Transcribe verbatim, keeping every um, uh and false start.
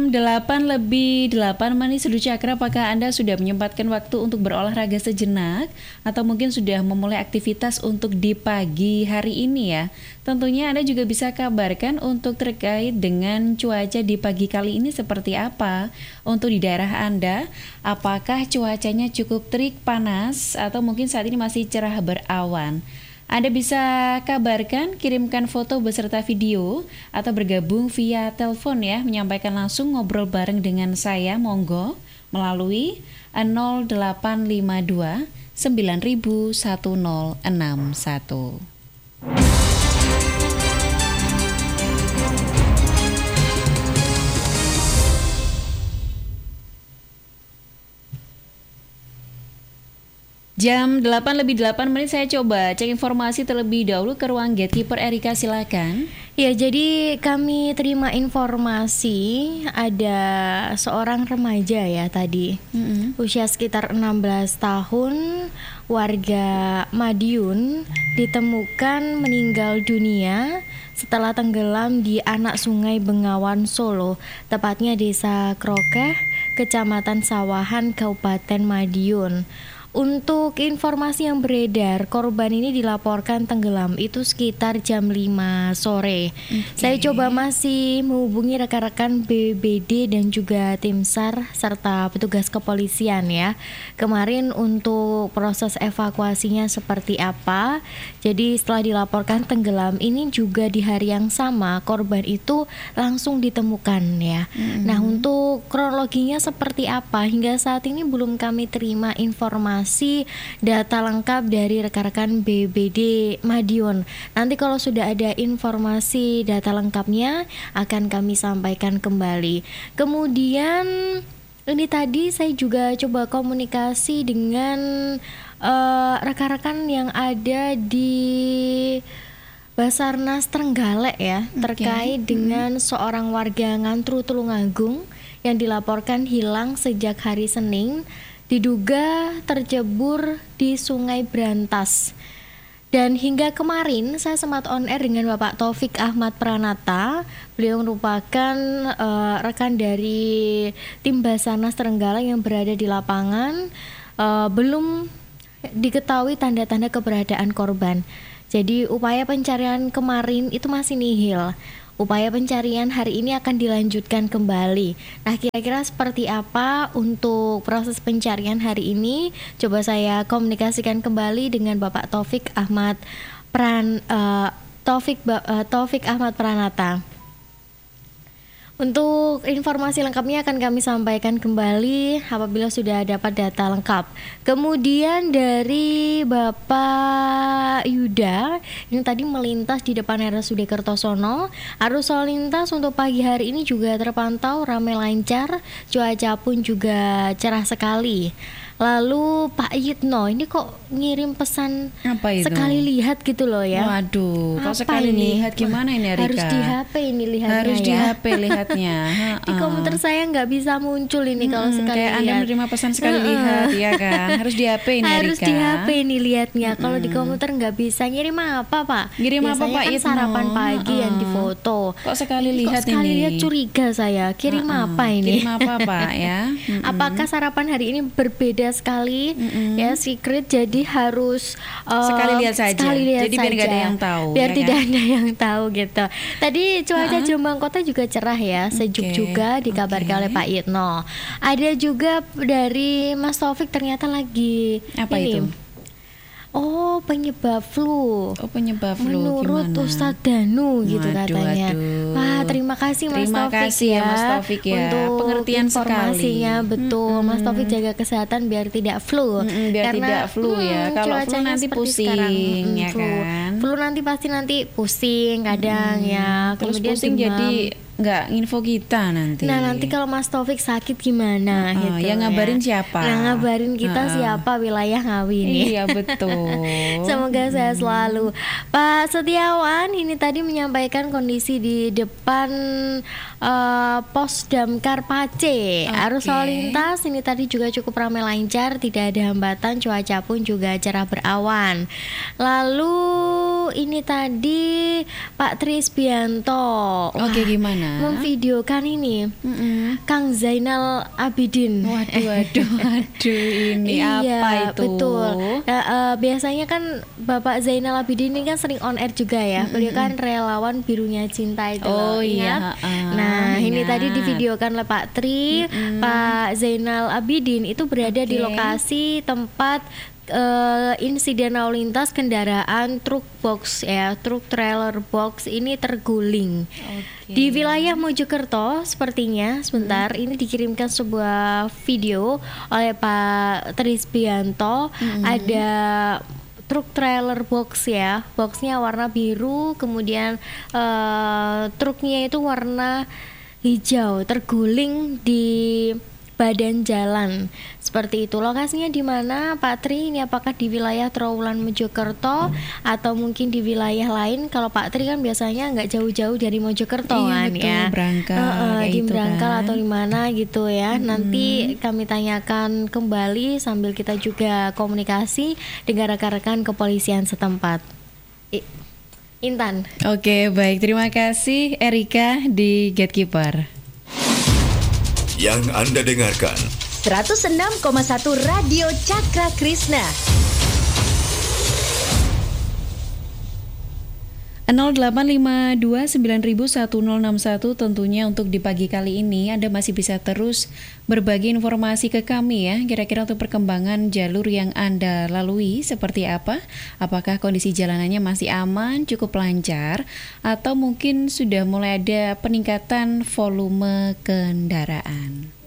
Delapan lebih delapan menit Seduh Cakra, apakah Anda sudah menyempatkan waktu untuk berolahraga sejenak atau mungkin sudah memulai aktivitas untuk di pagi hari ini ya? Tentunya Anda juga bisa kabarkan untuk terkait dengan cuaca di pagi kali ini seperti apa untuk di daerah Anda. Apakah cuacanya cukup terik panas atau mungkin saat ini masih cerah berawan? Anda bisa kabarkan, kirimkan foto beserta video atau bergabung via telepon ya, menyampaikan langsung ngobrol bareng dengan saya, monggo, melalui nol delapan lima dua sembilan nol satu nol enam satu. Jam delapan lebih delapan menit, saya coba cek informasi terlebih dahulu ke ruang gatekeeper. Erika, silakan. Ya, jadi kami terima informasi ada seorang remaja ya tadi, mm-hmm. usia sekitar enam belas tahun, warga Madiun, ditemukan meninggal dunia setelah tenggelam di anak sungai Bengawan, Solo, tepatnya desa Krokeh, Kecamatan Sawahan, Kabupaten Madiun. Untuk informasi yang beredar, korban ini dilaporkan tenggelam itu sekitar jam lima sore. Okay. Saya coba masih menghubungi rekan-rekan B B D dan juga tim SAR serta petugas kepolisian ya. Kemarin untuk proses evakuasinya seperti apa. Jadi setelah dilaporkan tenggelam ini juga di hari yang sama korban itu langsung ditemukan ya. Mm-hmm. Nah, untuk kronologinya seperti apa hingga saat ini belum kami terima informasi data lengkap dari rekan-rekan B B D Madiun. Nanti kalau sudah ada informasi data lengkapnya akan kami sampaikan kembali. Kemudian ini tadi saya juga coba komunikasi dengan uh, rekan-rekan yang ada di Basarnas Trenggalek ya, okay. terkait dengan hmm. seorang warga Ngantru Tulungagung yang dilaporkan hilang sejak hari Senin, diduga tercebur di Sungai Brantas. Dan hingga kemarin saya sempat on air dengan Bapak Taufik Ahmad Pranata. Beliau merupakan uh, rekan dari tim Basarnas Trenggalek yang berada di lapangan. Uh, belum diketahui tanda-tanda keberadaan korban. Jadi upaya pencarian kemarin itu masih nihil. Upaya pencarian hari ini akan dilanjutkan kembali. Nah, kira-kira seperti apa untuk proses pencarian hari ini? Coba saya komunikasikan kembali dengan Bapak Taufik Ahmad Pran uh, Taufik uh, Taufik Ahmad Pranata. Untuk informasi lengkapnya akan kami sampaikan kembali apabila sudah dapat data lengkap. Kemudian dari Bapak Yuda, ini tadi melintas di depan R S U D Kertosono. Arus lalu lintas untuk pagi hari ini juga terpantau ramai lancar, cuaca pun juga cerah sekali. Lalu Pak Yitno, ini kok ngirim pesan apa itu? Sekali lihat gitu loh ya. Waduh, kok sekali ini? lihat gimana ini Rika? Harus di H P ini lihatnya. Harus ya. di H P lihatnya. Di komputer saya nggak bisa muncul ini hmm, kalau sekali kayak lihat. Anda menerima pesan sekali uh-uh. lihat ya kan? Harus di H P ini Harus Rika. di H P ini lihatnya. Hmm. Kalau di komputer nggak bisa. Ngirim apa Pak? Ngirim Biasanya apa Pak kan Yitno? Sarapan pagi uh-uh. yang difoto. Kok sekali ini lihat kok sekali ini? lihat curiga saya. Kirim uh-uh. apa ini? Kirim apa Pak ya? Hmm. Apakah sarapan hari ini berbeda sekali? Hmm. Ya, secret, jadi harus uh, sekali lihat saja. Sekali lihat jadi saja. biar nggak ada yang tahu. Biar ya tidak kan? ada yang tahu gitu. Tadi cuaca uh-huh. Jombang Kota juga cerah ya, sejuk okay. juga dikabarkan okay. oleh Pak Yitno. Ada juga dari Mas Taufik ternyata lagi apa ini. itu? Oh, penyebab flu. Oh, penyebab flu. Menurut gimana? Ustadz Danu gitu waduh, katanya. Waduh. Wah, terima kasih Mas terima Taufik kasih ya, Mas Taufik ya. Untuk pengertian informasinya sekali. betul. Hmm. Mas Taufik jaga kesehatan biar tidak flu. Hmm, biar Karena, tidak flu hmm, ya. Kalau flu nanti pusing hmm, ya flu. kan. Flu nanti pasti nanti pusing kadang hmm. ya. Terus Kemudian pusing demam. jadi nggak info kita nanti. Nah, nanti kalau Mas Taufik sakit gimana uh, gitu. Yang ngabarin ya. siapa? Yang ngabarin kita uh, siapa? Wilayah Ngawi nih. Iya, betul. Semoga sehat selalu. Pak Setiawan ini tadi menyampaikan kondisi di depan uh, Pos Damkar Pace. Okay. Arus lalu lintas ini tadi juga cukup ramai lancar, tidak ada hambatan, cuaca pun juga cerah berawan. Lalu ini tadi Pak Trisbianto. Oke, okay, gimana? Memvideokan ini Mm-mm. Kang Zainal Abidin. Waduh, waduh, waduh, ini iya, apa itu? Betul. Nah, uh, biasanya kan Bapak Zainal Abidin ini kan sering on air juga ya. Mm-mm. Beliau kan relawan Birunya Cinta itu. Oh loh, iya. Uh, nah, ingat. ini tadi divideokan oleh Pak Tri, Mm-mm. Pak Zainal Abidin itu berada okay. di lokasi tempat uh, insiden lalu lintas kendaraan truk box ya, truk trailer box ini terguling. Okay. Di wilayah Mojokerto sepertinya. Sebentar, hmm. ini dikirimkan sebuah video oleh Pak Trisbianto. Hmm. Ada truk trailer box ya, boxnya warna biru, kemudian uh, truknya itu warna hijau, terguling di badan jalan. Seperti itu. Lokasinya di mana, Pak Tri? Ini apakah di wilayah Trawulan Mojokerto atau mungkin di wilayah lain? Kalau Pak Tri kan biasanya nggak jauh-jauh dari Mojokerto iya, kan betul, ya. Berangkal, uh, uh, di gitu Berangkal kan. atau di mana gitu ya. Hmm. Nanti kami tanyakan kembali sambil kita juga komunikasi dengan rekan-rekan kepolisian setempat. I- Intan. Oke, baik. Terima kasih Erika di Gatekeeper. Yang Anda dengarkan seratus enam koma satu Radio Cakra Krisna. nol delapan lima dua sembilan satu nol enam satu tentunya untuk di pagi kali ini Anda masih bisa terus berbagi informasi ke kami ya. Kira-kira untuk perkembangan jalur yang Anda lalui seperti apa? Apakah kondisi jalanannya masih aman, cukup lancar, atau mungkin sudah mulai ada peningkatan volume kendaraan?